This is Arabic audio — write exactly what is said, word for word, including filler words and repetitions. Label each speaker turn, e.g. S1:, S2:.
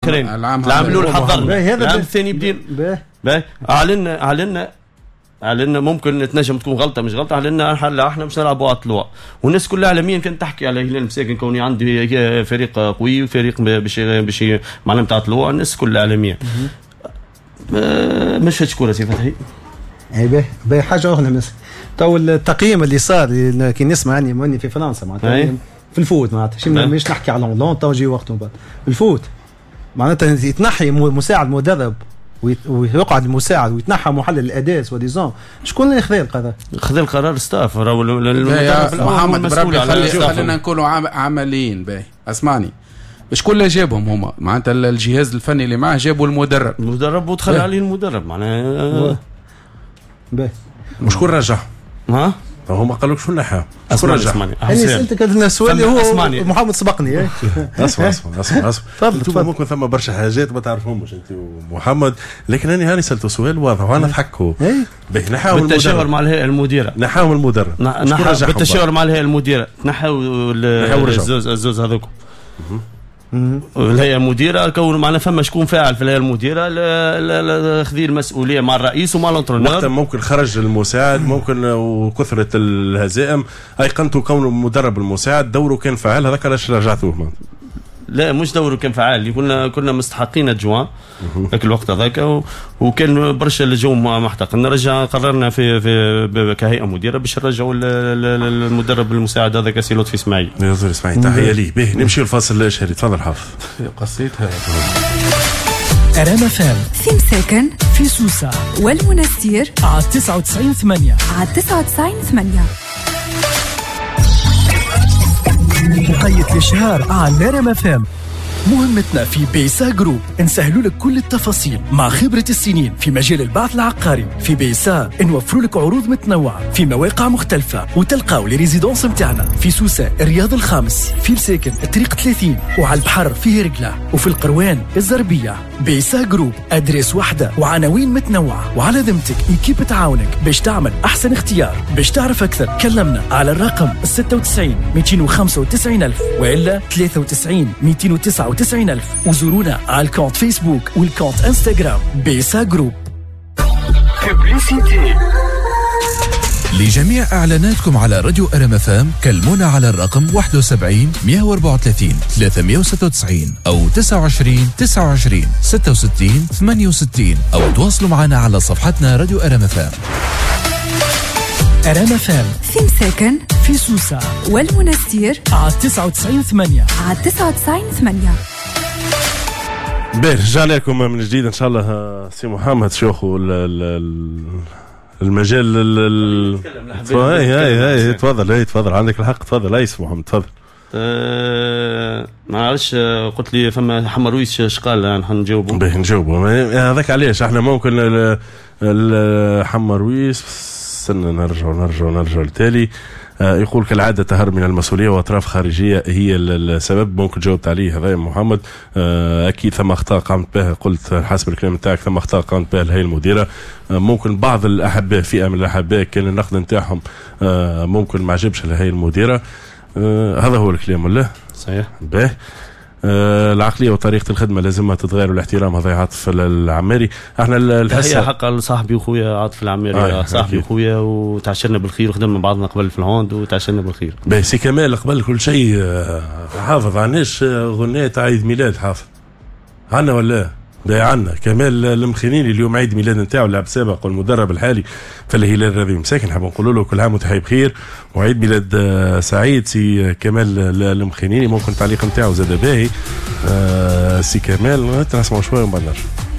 S1: العام الاول حضرنا، العام الثاني بدينا باهي. اعلنا اعلنا اعلنا ممكن تنجم تكون غلطه مش غلطه، اعلنا احنا باش نلعبوا على طلوع، والناس كلها عالميا كانت تحكي على هلال مساكن كوني عندي فريق قوي وفريق باش باش معناها نتاع طلوع، الناس كلها عالميا. مش شكورة سي فتحي.
S2: اي باهي باهي حاجه اخرى مثلا تو التقييم اللي صار كي نسمع اني ماني في فرنسا معناتها في الفوت معناتها شي مش نحكي على لون تو جي وقت بعد الفوت معناتها يتنحي مساعد مدرب ويقعد المساعد ويتنحى محلل الاداء وديزون، شكون اللي خذا القرار؟
S1: خذا القرار ستاف راهو
S3: محمد بربي خلي خلينا نكونوا عمليين. باهي اسمعني، شكون اللي جابهم هما معناتها الجهاز الفني اللي معاه جابوا المدرب
S1: المدرب ودخل عليه المدرب معناها
S2: باهي
S3: وشكون رجع؟
S1: ها
S3: فهم قالوا شو نحاهم؟
S1: اسمعني اسمعني
S2: انا سالتك هذا السؤال اللي هو محمد سبقني.
S3: اسمع اسمع اسمع اسمع انتم ممكن ثم برشا حاجات ما تعرفهمش انت ومحمد، لكن انا هاني سالته سؤال واضح وانا نضحكوا باهي نحاول
S1: بالتشاور مع الهيئه المديره
S3: نحاول المدرب
S1: نحاول بالتشاور مع الهيئه المديره نحاول الزوز الزوز هذوك الهيئه المديره كون معنا فما شكون فاعل في الهيئه المديره خذي المسؤوليه مع الرئيس ومع الانترونور.
S3: وقتها ممكن خرج المساعد ممكن وكثره الهزائم ايقنتوا كونه مدرب المساعد دوره كان فاعل، هذاك علاش رجعتوه؟
S1: لا مش دوره كان فعال، كنا كنا مستحقين الجوان ذاك الوقت هذاك، وكان برشا الجو محتق. نرجع قررنا في في كهيئه مديره باش نرجعوا المدرب المساعد هذاك سي لطفي اسماعيل.
S3: لطفي اسماعيل تحيه ليه. باهي نمشي الفاصل الشهري، تفضل حافظ.
S4: قصيتها أرام فام
S5: في مساكن
S4: في سوسة
S5: والمنستير
S4: على تسعة وتسعين ثمانية
S5: على تسعة وتسعين ثمانية.
S4: مقيد الشهر على أرام فام. مهمتنا في بيسا جروب نسهلوا لك كل التفاصيل مع خبرة السنين في مجال البعث العقاري. في بيسا نوفروا لك عروض متنوعة في مواقع مختلفة، وتلقاو لي ريزيدونس متاعنا في سوسة الرياض الخامس، في الساكن الطريق ثلاثين، وعلى البحر في هرقلة، وفي القروان الزربية. بيسا جروب أدريس واحدة وعناوين متنوعة، وعلى ذمتك إيكيب تعاونك باش تعمل أحسن اختيار. باش تعرف أكثر كلمنا على الرقم ستة وتسعين مئتين وخمسة وتسعين ألف وإلا ثلاثة وتسعين مئتين وتسعة وتسعين ألف، وزورونا على الكونت فيسبوك والكونت انستغرام بيسا جروب.
S6: لجميع إعلاناتكم على راديو أرام فام كلمونا على الرقم واحد وسبعين مئة وأربعة وثلاثين ثلاثمئة وستة وتسعين أو تسعة وعشرين تسعة وعشرين ستة وستين ثمانية وستين، أو تواصلوا معنا على صفحتنا راديو أرام فام.
S4: أرام فام
S5: في مساكن
S4: في سوسة
S5: والمنستير
S4: على تسعة وتسعين ثمانية
S5: على تسعة وتسعين ثمانية.
S3: باهي رجعنا لكم من جديد ان شاء الله. سي محمد شوخو المجال هاي هاي هاي تفضل هاي تفضل عندك الحق تفضل. اي سي محمد تفضل.
S1: أه ما عرفش قلت لي فما حمرويس اش قال نحن نجاوبوا.
S3: باهي نجاوبوا هذاك علاش احنا ممكن الحمرويس استنى نرجع نرجع نرجع لتالي. يقول كالعادة تهرب من المسؤولية وأطراف خارجية هي السبب. ممكن جاوبت عليه هذا محمد. أكيد ثم أخطاء قامت بها، قلت حسب الكلام نتاعك ثم أخطاء قامت بها الهيئة المديرة. ممكن بعض الأحباء فئة من الأحباء كان النقد نتاعهم ممكن ما عجبش الهيئة المديرة. هذا هو الكلام ولا
S1: صحيح.
S3: به آه العقليه وطريقه الخدمه لازمها تتغير، والاحترام. هذا عاطف العماري. احنا الحصه
S1: حق لصاحبي وخويا عاطف العماري. آه صاحبي وخويا وتعشرنا بالخير وخدمنا بعضنا قبل في الهوند وتعشرنا بالخير.
S3: باهي سي كمال قبل كل شيء آه حافظ عناش غنية تاع عيد ميلاد حافظ عنا ولا باهي عنا كمال المخينيني اليوم عيد ميلاد نتاعو، اللاعب السابق والمدرب الحالي في الهلال الرياضي مساكن. نحب نقول له كل عام وانت بخير وعيد ميلاد سعيد سي كمال المخينيني. ممكن تعليق نتاعو زاد باهي. آه سي كمال نسمعوا شويه ومن بعد نرجع.